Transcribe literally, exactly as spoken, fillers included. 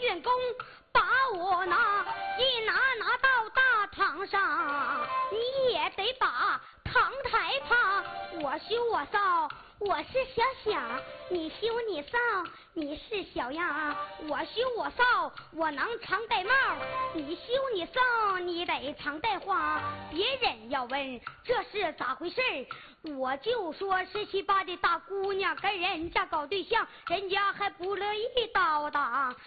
员工把我拿一拿拿到大堂上，你也得把堂台爬。我修我扫，我是小小，你修你扫，你是小样。我修我扫，我能常戴帽，你修你扫，你得常戴花。别人要问这是咋回事，我就说十七八的大姑娘跟人家搞对象，人家还不乐意叨叨。